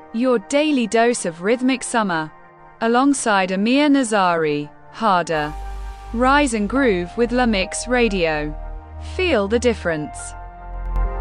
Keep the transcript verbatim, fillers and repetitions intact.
Your daily dose of rhythmic summer. Alongside Amir Nazari, Harder. Rise and groove with La Mix Radio. Feel the difference.